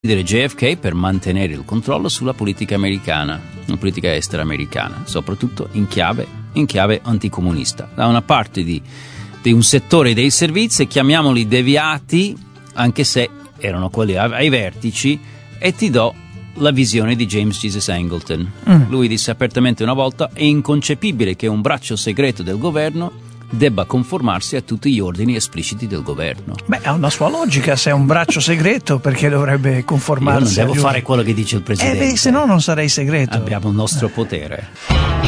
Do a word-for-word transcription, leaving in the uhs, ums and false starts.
J F K per mantenere il controllo sulla politica americana, la politica estera americana, soprattutto in chiave, in chiave anticomunista. Da una parte di, di un settore dei servizi, chiamiamoli deviati, anche se erano quelli ai vertici, e ti do la visione di James Jesus Angleton. Mm. Lui disse apertamente una volta: è inconcepibile che un braccio segreto del governo debba conformarsi a tutti gli ordini espliciti del governo. Beh, ha una sua logica, se è un braccio segreto perché dovrebbe conformarsi. Io non devo fare quello che dice il presidente. Eh beh, se no non sarei segreto. Abbiamo il nostro potere.